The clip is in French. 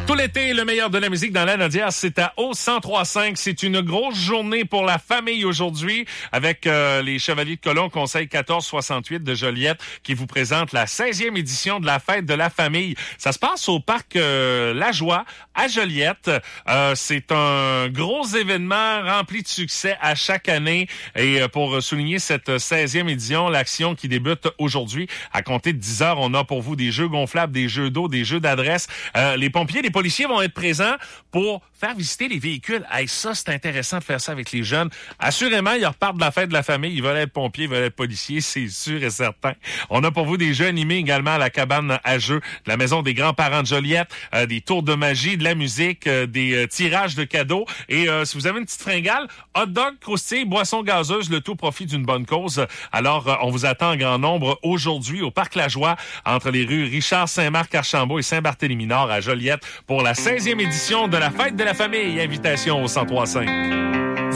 Tout l'été, le meilleur de la musique dans la Nodière, c'est à O1035. C'est une grosse journée pour la famille aujourd'hui avec les Chevaliers de Colomb, Conseil 1468 de Joliette, qui vous présente la 16e édition de la Fête de la famille. Ça se passe au parc La Joie à Joliette. C'est un gros événement rempli de succès à chaque année. Et pour souligner cette 16e édition, l'action qui débute aujourd'hui à compter de 10 heures, on a pour vous des jeux gonflables, des jeux d'eau, des jeux d'adresse. Les pompiers, les policiers vont être présents pour faire visiter les véhicules. Hey, ça, c'est intéressant de faire ça avec les jeunes. Assurément, ils repartent de la fête de la famille. Ils veulent être pompiers, ils veulent être policiers, c'est sûr et certain. On a pour vous des jeux animés également à la cabane à jeux de la maison des grands-parents de Joliette, des tours de magie, de la musique, des tirages de cadeaux. Et si vous avez une petite fringale, hot dog, croustilles, boissons gazeuses, le tout profit d'une bonne cause. Alors, on vous attend en grand nombre aujourd'hui au parc La Joie, entre les rues Richard-Saint-Marc-Archambault et Saint-Barthélemy-Nord à Joliette, pour la 16e édition de la Fête de la famille. Invitation au 1035.